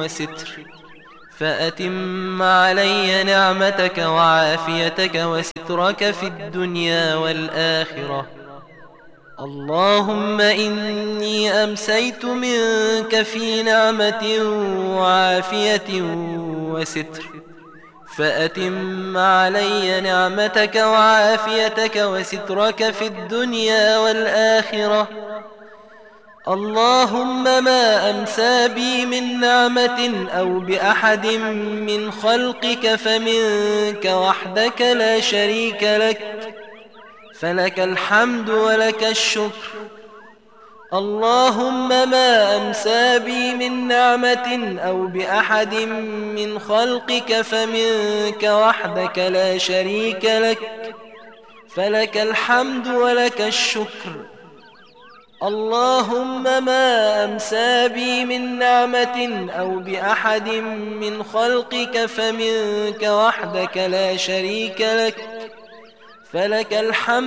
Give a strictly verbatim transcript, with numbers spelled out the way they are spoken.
وستر، فأتم علي نعمتك وعافيتك وسترك في الدنيا والآخرة. اللهم إني أمسيت منك في نعمة وعافية وستر، فأتم علي نعمتك وعافيتك وسترك في الدنيا والآخرة. اللهم ما أمسى بي من نعمة أو بأحد من خلقك فمنك وحدك لا شريك لك، فلك الحمد ولك الشكر. اللهم ما أمسى بي من نعمة أو بأحد من خلقك فمنك وحدك لا شريك لك، فلك الحمد ولك الشكر. اللهم ما أمسى بي من نعمة أو بأحد من خلقك فمنك وحدك لا شريك لك، فلك الحمد